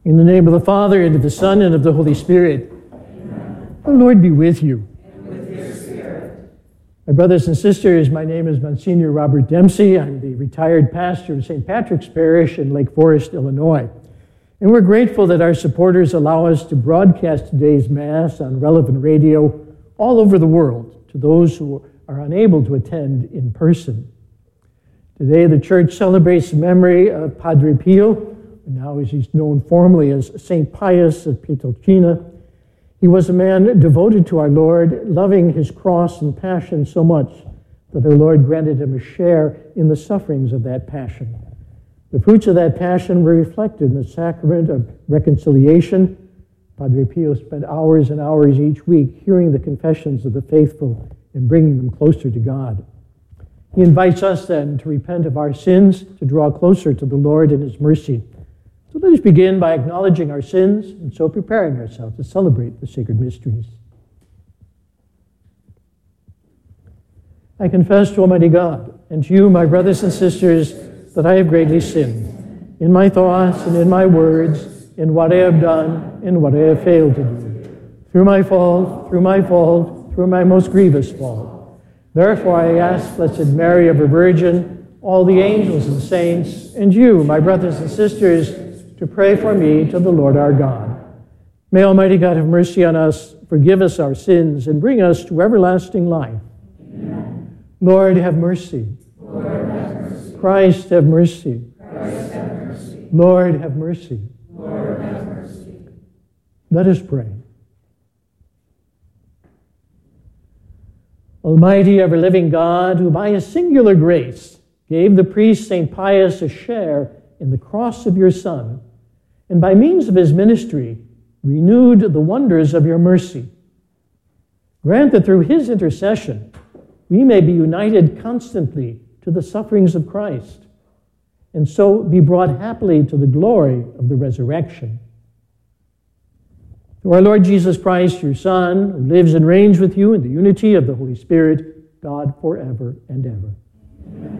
In the name of the Father, and of the Son, and of the Holy Spirit. Amen. The Lord be with you. And with your spirit. My brothers and sisters, my name is Monsignor Robert Dempsey. I'm the retired pastor of St. Patrick's Parish in Lake Forest, Illinois. And we're grateful that our supporters allow us to broadcast today's Mass on relevant radio all over the world to those who are unable to attend in person. Today, the Church celebrates the memory of Padre Pio. Now, as he's known formally as St. Pius of Pietrelcina. He was a man devoted to our Lord, loving his cross and passion so much that our Lord granted him a share in the sufferings of that passion. The fruits of that passion were reflected in the sacrament of reconciliation. Padre Pio spent hours and hours each week hearing the confessions of the faithful and bringing them closer to God. He invites us then to repent of our sins, to draw closer to the Lord in his mercy. So let us begin by acknowledging our sins and so preparing ourselves to celebrate the sacred mysteries. I confess to Almighty God and to you, my brothers and sisters, that I have greatly sinned in my thoughts and in my words, in what I have done and what I have failed to do, through my most grievous fault. Therefore I ask Blessed Mary, ever Virgin, all the angels and saints, and you, my brothers and sisters, to pray for me to the Lord our God. May Almighty God have mercy on us, forgive us our sins, and bring us to everlasting life. Amen. Lord, have mercy. Lord, have mercy. Christ, have mercy. Christ, have mercy. Lord, have mercy. Lord, have mercy. Let us pray. Almighty, ever-living God, who by a singular grace gave the priest St. Pius a share in the cross of your Son, and by means of his ministry, renewed the wonders of your mercy. Grant that through his intercession, we may be united constantly to the sufferings of Christ, and so be brought happily to the glory of the resurrection. Through our Lord Jesus Christ, your Son, who lives and reigns with you in the unity of the Holy Spirit, God forever and ever. Amen.